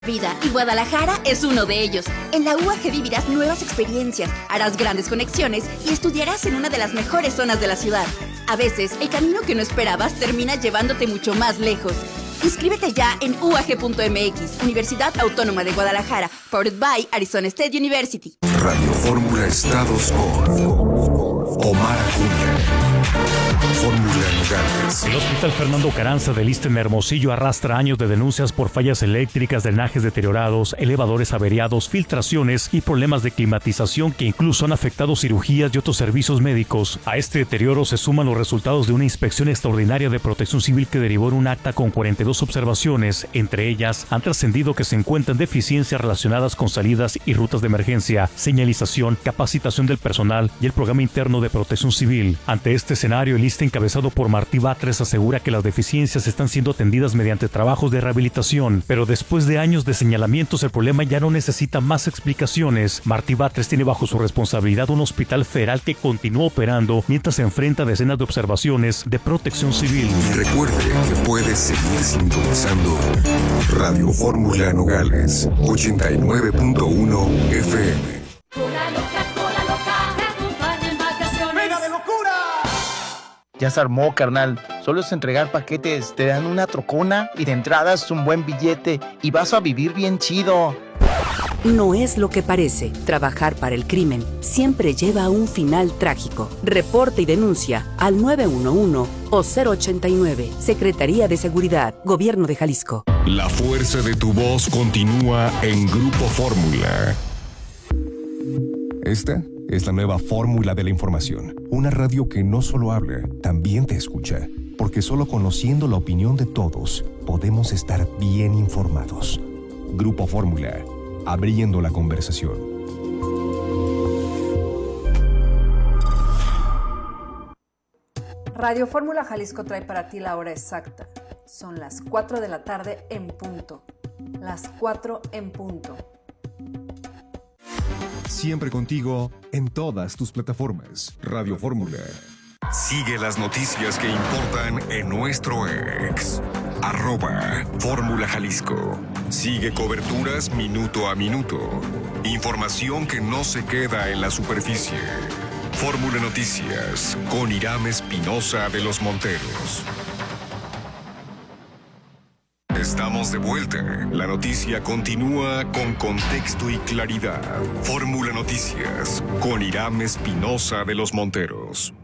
Vida y Guadalajara es uno de ellos. En la UAG vivirás nuevas experiencias, harás grandes conexiones y estudiarás en una de las mejores zonas de la ciudad. A veces, el camino que no esperabas termina llevándote mucho más lejos. Inscríbete ya en UAG.mx, Universidad Autónoma de Guadalajara, powered by Arizona State University. Radio Fórmula Estados con Omar Acuña. Fórmula Nogales. El Hospital Fernando Carranza del Issste en Hermosillo arrastra años de denuncias por fallas eléctricas, drenajes deteriorados, elevadores averiados, filtraciones y problemas de climatización que incluso han afectado cirugías y otros servicios médicos. A este deterioro se suman los resultados de una inspección extraordinaria de Protección Civil que derivó en un acta con 42 observaciones. Entre ellas, han trascendido que se encuentran deficiencias relacionadas con salidas y rutas de emergencia, señalización, capacitación del personal y el programa interno de Protección Civil. Ante este escenario, el Issste, encabezado por Martí Batres, asegura que las deficiencias están siendo atendidas mediante trabajos de rehabilitación, pero después de años de señalamientos el problema ya no necesita más explicaciones. Martí Batres tiene bajo su responsabilidad un hospital federal que continúa operando mientras se enfrenta a decenas de observaciones de Protección Civil. Y recuerde que puedes seguir sintonizando Radio Fórmula Nogales 89.1 FM. Ya se armó, carnal. Solo es entregar paquetes, te dan una trocona y de entradas un buen billete y vas a vivir bien chido. No es lo que parece. Trabajar para el crimen siempre lleva a un final trágico. Reporte y denuncia al 911 o 089. Secretaría de Seguridad, Gobierno de Jalisco. La fuerza de tu voz continúa en Grupo Fórmula. Esta es la nueva fórmula de la información. Una radio que no solo habla, también te escucha. Porque solo conociendo la opinión de todos, podemos estar bien informados. Grupo Fórmula, abriendo la conversación. Radio Fórmula Jalisco trae para ti la hora exacta. Son las 4 de la tarde en punto. Las 4 en punto. Siempre contigo en todas tus plataformas. Radio Fórmula. Sigue las noticias que importan en nuestro ex. @Fórmula Jalisco. Sigue coberturas minuto a minuto. Información que no se queda en la superficie. Fórmula Noticias con Irán Espinosa de los Monteros. Estamos de vuelta. La noticia continúa con contexto y claridad. Fórmula Noticias con Irán Espinosa de los Monteros.